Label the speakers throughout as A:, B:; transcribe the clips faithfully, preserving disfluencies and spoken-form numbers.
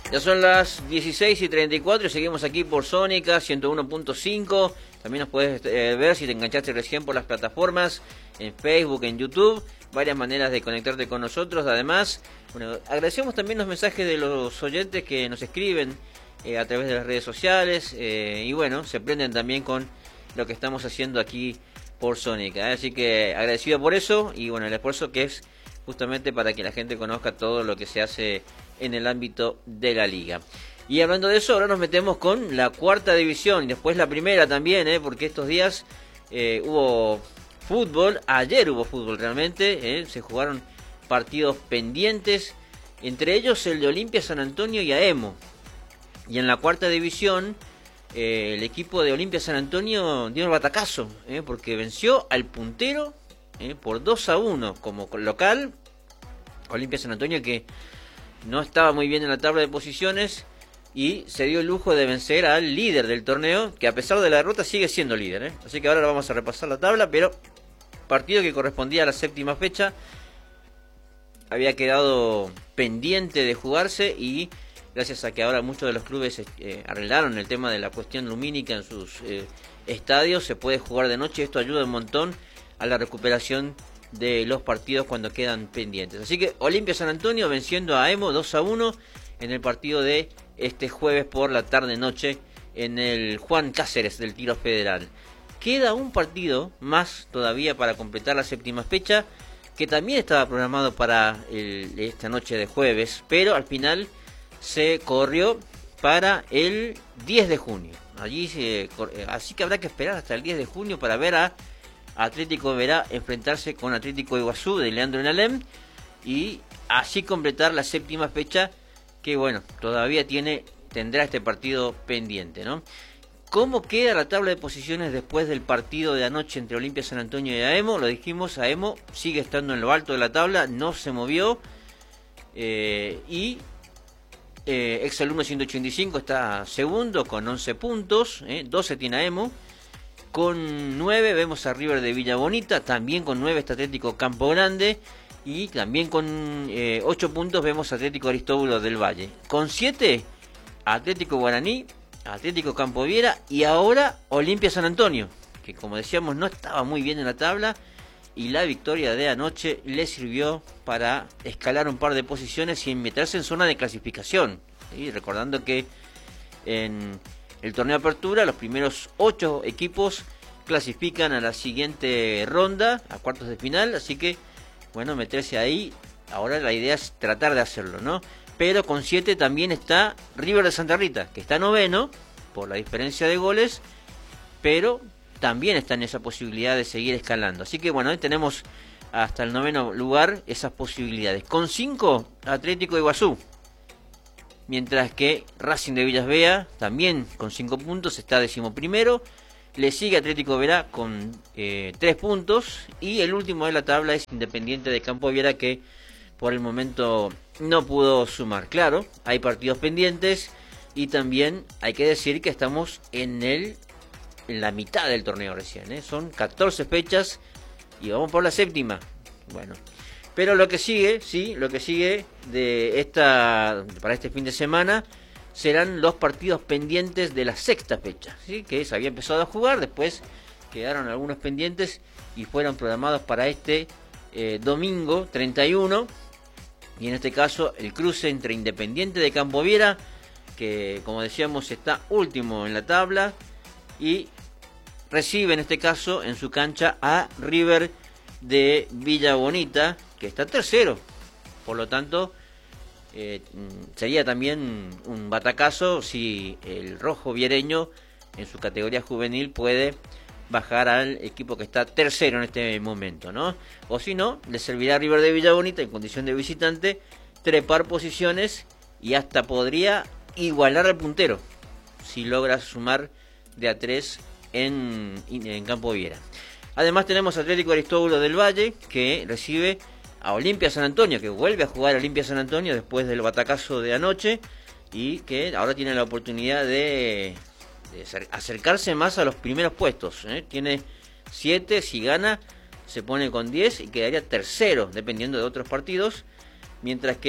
A: Ya son las dieciséis y treinta y cuatro y seguimos aquí por Sónica ciento uno punto cinco. También nos puedes eh, ver si te enganchaste recién por las plataformas, en Facebook, en YouTube. Varias maneras de conectarte con nosotros. Además, bueno, agradecemos también los mensajes de los oyentes que nos escriben eh, a través de las redes sociales. Eh, y bueno, se prenden también con lo que estamos haciendo aquí por Sónica. ¿eh? Así que agradecido por eso y bueno, el esfuerzo que es justamente para que la gente conozca todo lo que se hace en el ámbito de la liga. Y hablando de eso, ahora nos metemos con la cuarta división y después la primera también, ¿eh? porque estos días eh, hubo fútbol, ayer hubo fútbol realmente, ¿eh? se jugaron partidos pendientes, entre ellos el de Olimpia San Antonio y A E M O. Y en la cuarta división, eh, el equipo de Olimpia San Antonio dio el batacazo, ¿eh? porque venció al puntero ¿eh? por dos a uno como local. Olimpia San Antonio que no estaba muy bien en la tabla de posiciones y se dio el lujo de vencer al líder del torneo, que a pesar de la derrota sigue siendo líder, ¿eh? Así que ahora vamos a repasar la tabla, pero partido que correspondía a la séptima fecha había quedado pendiente de jugarse y gracias a que ahora muchos de los clubes eh, arreglaron el tema de la cuestión lumínica en sus eh, estadios, se puede jugar de noche. Esto ayuda un montón a la recuperación de los partidos cuando quedan pendientes. Así que Olimpia San Antonio venciendo a A E M O dos a uno en el partido de este jueves por la tarde-noche en el Juan Cáceres del Tiro Federal. Queda un partido más todavía para completar la séptima fecha, que también estaba programado para el, esta noche de jueves, pero al final se corrió para el diez de junio. Allí se, así que habrá que esperar hasta el diez de junio para ver a Atlético Verá enfrentarse con Atlético Iguazú de Leandro Enalem y así completar la séptima fecha que bueno, todavía tiene tendrá este partido pendiente, ¿no? ¿Cómo queda la tabla de posiciones después del partido de anoche entre Olimpia San Antonio y A E M O? Lo dijimos, A E M O sigue estando en lo alto de la tabla, no se movió eh, y eh, Exalumno ciento ochenta y cinco está segundo con once puntos, eh, doce tiene A E M O. Con nueve vemos a River de Villa Bonita, también con nueve está Atlético Campo Grande y también con eh, ocho puntos vemos a Atlético Aristóbulo del Valle. Con siete, Atlético Guaraní, Atlético Campo Viera y ahora Olimpia San Antonio, que como decíamos no estaba muy bien en la tabla y la victoria de anoche le sirvió para escalar un par de posiciones y meterse en zona de clasificación. ¿sí? Recordando que en el torneo de apertura, los primeros ocho equipos clasifican a la siguiente ronda, a cuartos de final, así que, bueno, meterse ahí, ahora la idea es tratar de hacerlo, ¿no? Pero con siete también está River de Santa Rita, que está noveno, por la diferencia de goles, pero también está en esa posibilidad de seguir escalando. Así que, bueno, ahí tenemos hasta el noveno lugar esas posibilidades. Con cinco, Atlético de Iguazú. Mientras que Racing de Villas Bea, también con cinco puntos, está decimoprimero. Le sigue Atlético Verá con eh, tres puntos. Y el último de la tabla es Independiente de Campo Viera, que por el momento no pudo sumar. Claro, hay partidos pendientes. Y también hay que decir que estamos en, el, en la mitad del torneo recién. ¿eh? Son catorce fechas y vamos por la séptima. Bueno. Pero lo que sigue, sí, lo que sigue de esta para este fin de semana serán los partidos pendientes de la sexta fecha, ¿sí? que se había empezado a jugar, después quedaron algunos pendientes y fueron programados para este eh, domingo treinta y uno, y en este caso el cruce entre Independiente de Campo Viera, que como decíamos está último en la tabla, y recibe en este caso en su cancha a River de Villa Bonita, que está tercero, por lo tanto eh, sería también un batacazo si el rojo viereño en su categoría juvenil puede bajar al equipo que está tercero en este momento, ¿no? O si no, le servirá a River de Villa Bonita en condición de visitante trepar posiciones y hasta podría igualar al puntero si logra sumar de a tres en, en Campo Viera. Además tenemos Atlético Aristóbulo del Valle, que recibe a Olimpia San Antonio, que vuelve a jugar a Olimpia San Antonio después del batacazo de anoche y que ahora tiene la oportunidad de, de acercarse más a los primeros puestos. ¿eh? Tiene siete, si gana se pone con diez y quedaría tercero dependiendo de otros partidos, mientras que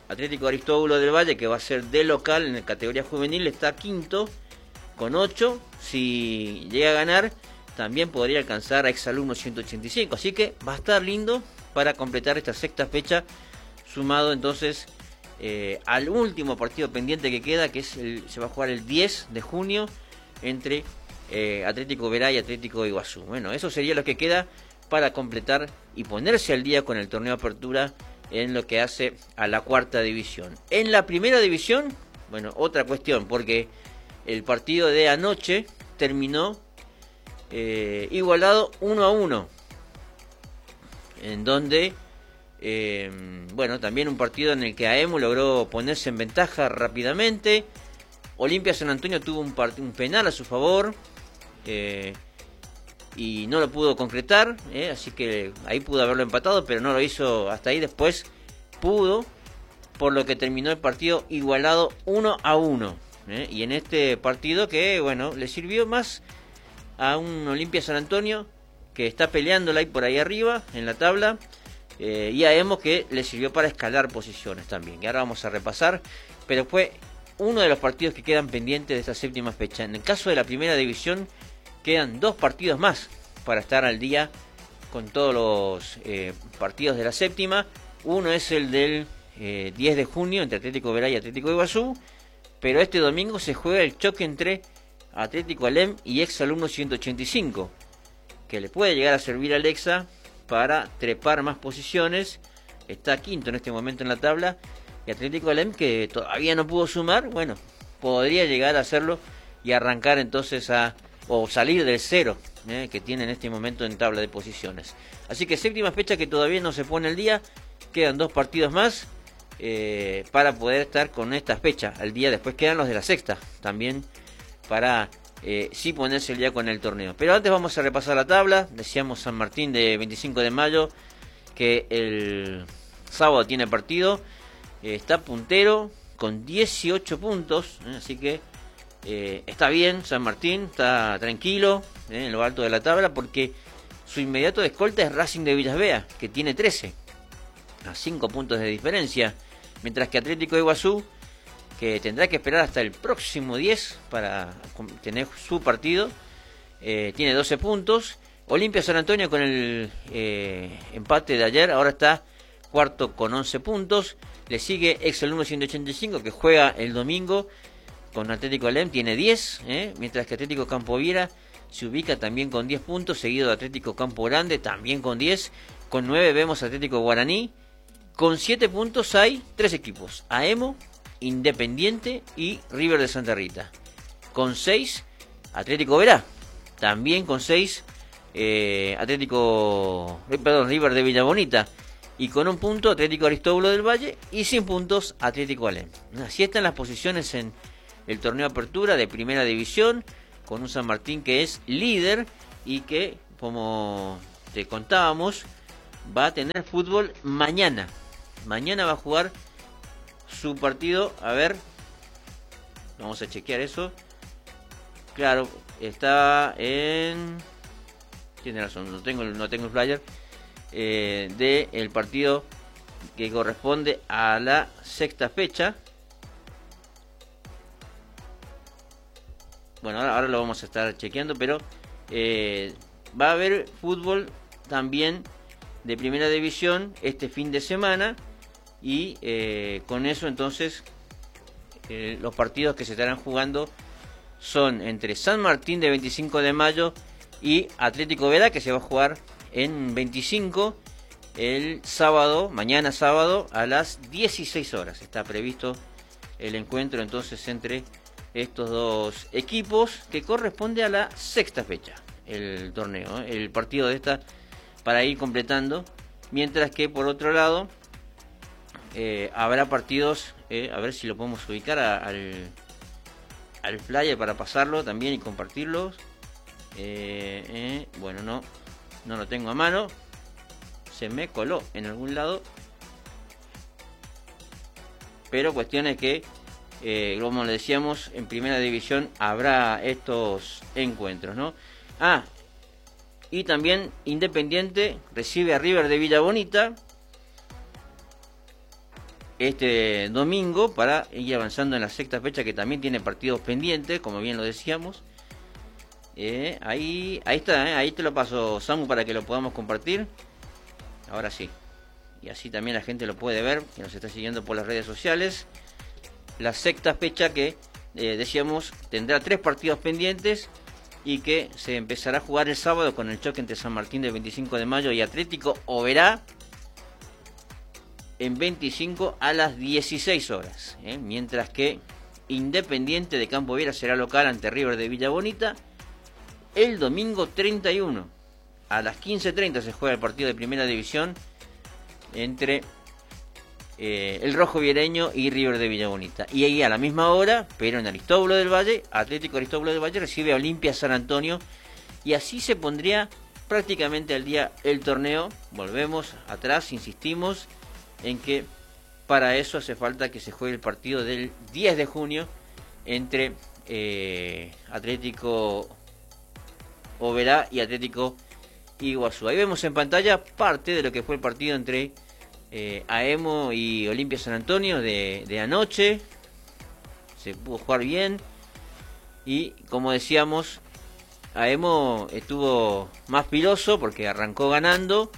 A: Atlético Aristóbulo del Valle, que va a ser de local en la categoría juvenil, está quinto con ocho. Si llega a ganar, también podría alcanzar a Exalumno ciento ochenta y cinco. Así que va a estar lindo para completar esta sexta fecha, sumado entonces eh, al último partido pendiente que queda, que es el, se va a jugar el diez de junio entre eh, Atlético Verá y Atlético Iguazú. Bueno, eso sería lo que queda para completar y ponerse al día con el torneo de apertura en lo que hace a la cuarta división. En la primera división, bueno, otra cuestión, porque el partido de anoche terminó eh, igualado uno a uno, en donde, eh, bueno, también un partido en el que A E M U logró ponerse en ventaja rápidamente. Olimpia San Antonio tuvo un, un penal a su favor, eh, y no lo pudo concretar, eh, así que ahí pudo haberlo empatado, pero no lo hizo hasta ahí. Después pudo, por lo que terminó el partido igualado uno a uno, eh, y en este partido que, bueno, le sirvió más a un Olimpia San Antonio que está peleándola ahí por ahí arriba en la tabla, eh, y a E M O que le sirvió para escalar posiciones también, que ahora vamos a repasar, pero fue uno de los partidos que quedan pendientes de esta séptima fecha. En el caso de la primera división, quedan dos partidos más para estar al día con todos los eh, partidos de la séptima. Uno es el del eh, diez de junio entre Atlético Verá y Atlético Iguazú, pero este domingo se juega el choque entre Atlético Alem y Exalumno ciento ochenta y cinco, que le puede llegar a servir a Alexa para trepar más posiciones. Está quinto en este momento en la tabla, y Atlético Alem, que todavía no pudo sumar, bueno, podría llegar a hacerlo y arrancar entonces a o salir del cero eh, que tiene en este momento en tabla de posiciones. Así que séptima fecha que todavía no se pone al día, quedan dos partidos más eh, para poder estar con esta fecha al día. Después quedan los de la sexta también para eh, sí ponerse al día con el torneo. Pero antes vamos a repasar la tabla. Decíamos San Martín de veinticinco de mayo, que el sábado tiene partido, eh, está puntero con dieciocho puntos, eh, así que Eh, está bien San Martín, está tranquilo eh, en lo alto de la tabla, porque su inmediato de escolta es Racing de Villas, que tiene trece, a cinco puntos de diferencia, mientras que Atlético de Iguazú, que tendrá que esperar hasta el próximo diez para tener su partido, eh, tiene doce puntos. Olimpia San Antonio, con el eh, empate de ayer, ahora está cuarto con once puntos. Le sigue Exalumno ciento ochenta y cinco, que juega el domingo con Atlético Alem, tiene diez, ¿eh? mientras que Atlético Campo Viera se ubica también con diez puntos, seguido de Atlético Campo Grande también con diez. Con nueve vemos Atlético Guaraní. Con siete puntos hay tres equipos: A E M O, Independiente y River de Santa Rita. Con seis, Atlético Verá. También con seis, eh, Atlético, eh, perdón, River de Villa Bonita. Y con un punto, Atlético Aristóbulo del Valle. Y sin puntos, Atlético Alem. Así están las posiciones en el torneo de apertura de primera división, con un San Martín que es líder y que, como te contábamos, va a tener fútbol mañana. Mañana va a jugar su partido. A ver, vamos a chequear eso. Claro, está en... Tiene razón, no tengo, no tengo el flyer eh, de el partido que corresponde a la sexta fecha. Bueno, ahora, ahora lo vamos a estar chequeando, pero eh, va a haber fútbol también de primera división este fin de semana, y eh, con eso entonces eh, los partidos que se estarán jugando son entre San Martín de veinticinco de mayo y Atlético Verá, que se va a jugar en veinticinco el sábado, mañana sábado a las dieciséis horas. Está previsto el encuentro entonces entre estos dos equipos, que corresponde a la sexta fecha el torneo, ¿eh? el partido de esta, para ir completando, mientras que por otro lado eh, habrá partidos, eh, a ver si lo podemos ubicar a, al, al flyer para pasarlo también y compartirlos. eh, eh, bueno, no no lo tengo a mano, se me coló en algún lado, pero cuestión es que Eh, como le decíamos, en primera división habrá estos encuentros, ¿no? Ah, y también Independiente recibe a River de Villa Bonita, este domingo para ir avanzando en la sexta fecha, que también tiene partidos pendientes, como bien lo decíamos. Eh, ahí, ahí está, eh, ahí te lo paso, Samu, para que lo podamos compartir. Ahora sí. Y así también la gente lo puede ver, que nos está siguiendo por las redes sociales. La sexta fecha que, eh, decíamos, tendrá tres partidos pendientes y que se empezará a jugar el sábado con el choque entre San Martín del veinticinco de mayo y Atlético Oberá en veinticinco a las dieciséis horas. Eh, mientras que Independiente de Campo Viera será local ante River de Villa Bonita. El domingo treinta y uno a las quince treinta se juega el partido de primera división entre eh, el Rojo Viereño y River de Villa Bonita. Y ahí a la misma hora, pero en Aristóbulo del Valle, Atlético Aristóbulo del Valle recibe a Olimpia San Antonio. Y así se pondría prácticamente al día el torneo. Volvemos atrás, insistimos en que para eso hace falta que se juegue el partido del diez de junio entre eh, Atlético Oberá y Atlético Iguazú. Ahí vemos en pantalla parte de lo que fue el partido entre eh, Aemo y Olimpia San Antonio de, de anoche. Se pudo jugar bien y, como decíamos, Aemo estuvo más piloso porque arrancó ganando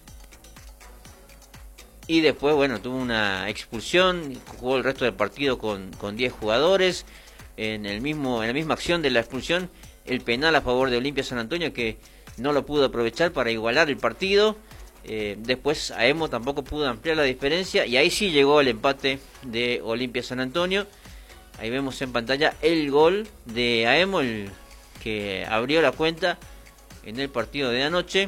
A: y después, bueno, tuvo una expulsión, jugó el resto del partido con, con diez jugadores. En el mismo en la misma acción de la expulsión, el penal a favor de Olimpia San Antonio, que no lo pudo aprovechar para igualar el partido. Eh, después Aemo tampoco pudo ampliar la diferencia y ahí sí llegó el empate de Olimpia San Antonio. Ahí vemos en pantalla el gol de Aemo, el que abrió la cuenta en el partido de anoche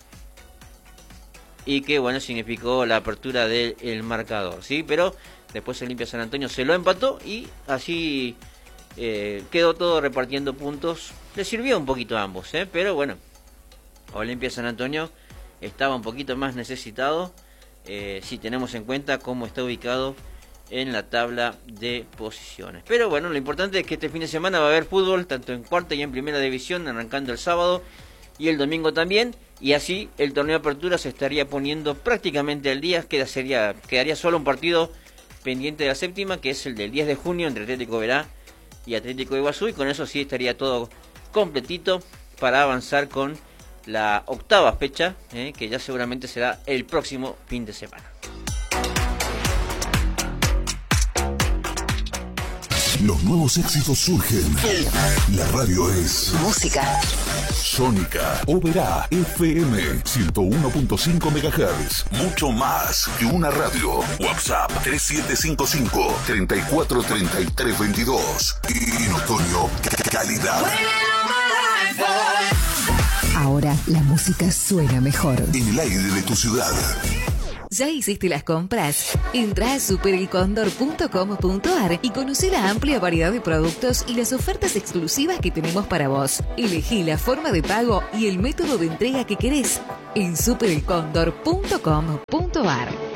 A: y que, bueno, significó la apertura del marcador, ¿sí? Pero después Olimpia San Antonio se lo empató y así eh, quedó todo repartiendo puntos. Le sirvió un poquito a ambos, ¿eh? Pero bueno, Olimpia San Antonio estaba un poquito más necesitado, eh, si tenemos en cuenta cómo está ubicado en la tabla de posiciones. Pero bueno, lo importante es que este fin de semana va a haber fútbol, tanto en cuarta y en primera división, arrancando el sábado y el domingo también, y así el torneo de apertura se estaría poniendo prácticamente al día. Queda, sería, quedaría solo un partido pendiente de la séptima, que es el del diez de junio entre Atlético Oberá y Atlético Iguazú, y con eso sí estaría todo completito para avanzar con la octava fecha, eh, que ya seguramente será el próximo fin de semana.
B: Los nuevos éxitos surgen. La radio es
C: música.
B: Sónica. Oberá F M ciento uno punto cinco megahertz. Mucho más que una radio. WhatsApp tres siete cinco cinco, tres cuatro tres tres dos dos. Y en otoño, calidad.
C: Ahora la música suena mejor.
B: En el aire de tu ciudad.
C: ¿Ya hiciste las compras? Entrá a super el cóndor punto com punto a r y conoce la amplia variedad de productos y las ofertas exclusivas que tenemos para vos. Elegí la forma de pago y el método de entrega que querés en super el cóndor punto com punto a r.